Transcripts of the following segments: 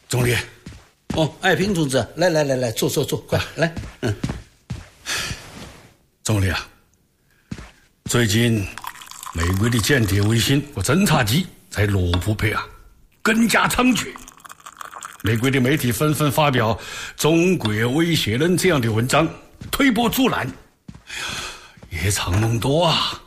总理。 哦，爱萍同志，来，坐，快来。 总理啊，最近美国的间谍卫星和侦察机在罗布泊啊更加猖獗，美国的媒体纷纷发表中国威胁人这样的文章，推波助澜。夜长梦多啊。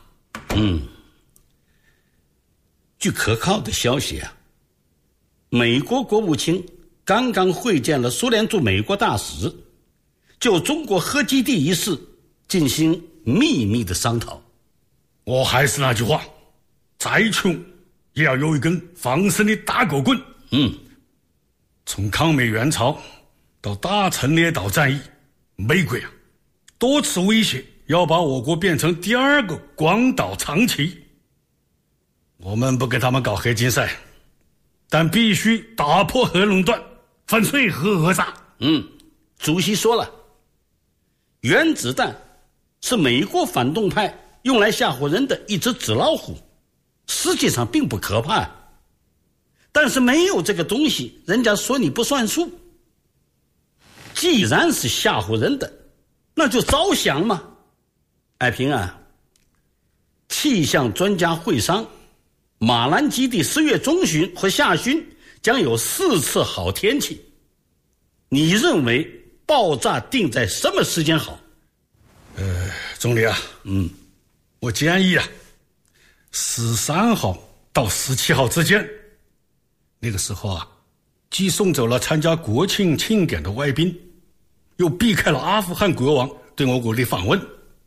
据可靠的消息啊，美国国务卿刚刚会见了苏联驻美国大使，就中国核基地一事进行秘密的商讨。 我还是那句话，再穷也要有一根防身的大狗棍。从抗美援朝到打陈列岛战役，美国啊多次威胁要把我国变成第二个广岛、长崎。我们不跟他们搞核竞赛，但必须打破核垄断，粉碎核讹诈。 主席说了，原子弹是美国反动派用来吓唬人的一只纸老虎，实际上并不可怕。但是没有这个东西，人家说你不算数。既然是吓唬人的，那就照想嘛。爱萍啊，气象专家会商，马兰基地10月中旬和下旬将有4次好天气。你认为爆炸定在什么时间好？ 总理啊，我建议啊，13号到17号之间。那个时候啊，既送走了参加国庆庆典的外宾，又避开了阿富汗国王对我国的访问。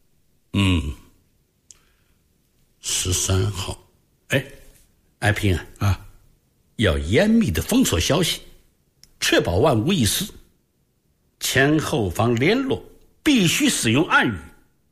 13号，爱萍啊，要严密的封锁消息，确保万无一失。前后方联络必须使用暗语。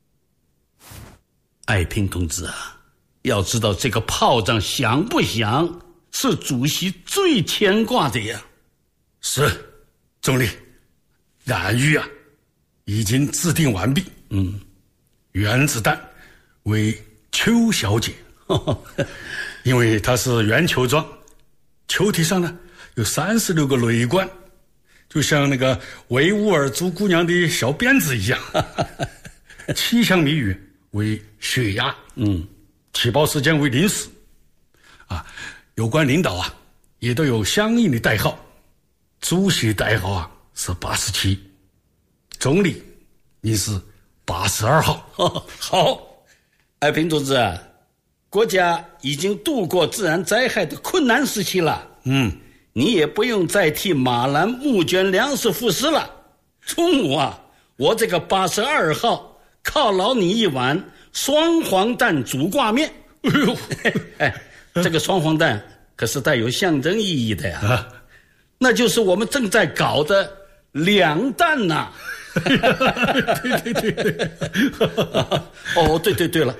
爱萍同志啊，要知道这个炮仗响不响，是主席最牵挂的呀。 是，总理，暗语啊已经制定完毕。原子弹为邱小姐，因为它是圆球状，球体上呢有36个雷管，就像那个维吾尔族姑娘的小辫子一样。气象谜语为血压，起爆时间为0时。有关领导啊也都有相应的代号，主席代号啊是87，总理你是82号。 好，爱萍同志啊，国家已经度过自然灾害的困难时期了。你也不用再替马兰募捐粮食赋诗了。中午啊，我这个82号犒劳你一碗双黄蛋煮挂面。这个双黄蛋可是带有象征意义的呀。那就是我们正在搞的2弹呐。对。对了，